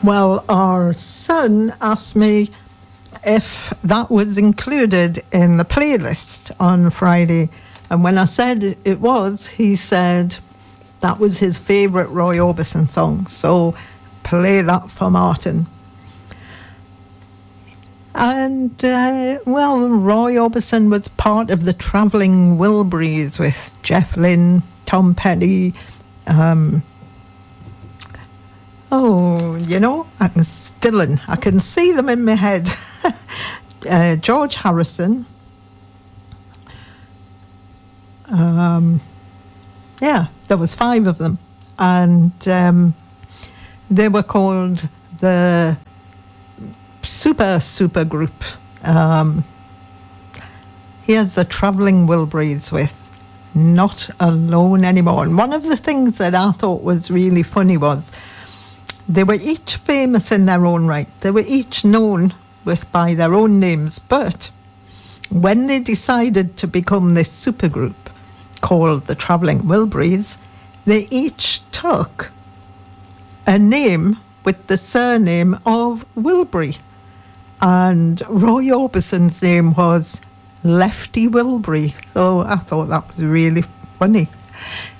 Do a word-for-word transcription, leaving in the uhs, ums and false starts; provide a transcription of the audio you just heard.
Well, our son asked me if that was included in the playlist on Friday. And when I said it was, he said that was his favourite Roy Orbison song. So play that for Martin. And, uh, well, Roy Orbison was part of the Travelling Wilburys with Jeff Lynne, Tom Petty. Um, oh, you know, I can still, I can see them in my head. uh, George Harrison. Um, yeah, there was five of them. And um, they were called the super, super group. Um, here's the Travelling Wilburys with Not Alone Anymore. And one of the things that I thought was really funny was they were each famous in their own right. They were each known with by their own names. But when they decided to become this supergroup called the Travelling Wilburys, they each took a name with the surname of Wilbury. And Roy Orbison's name was Lefty Wilbury. So I thought that was really funny.